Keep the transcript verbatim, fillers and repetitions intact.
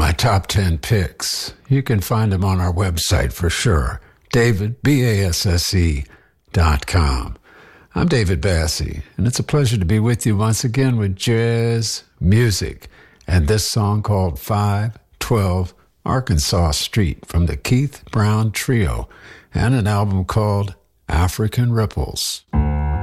my top ten picks. You can find them on our website for sure, david, B A S S E, dot com. I'm David Bassey, and it's a pleasure to be with you once again with jazz music and this song called five twelve Arkansas Street from the Keith Brown Trio and an album called African Ripples.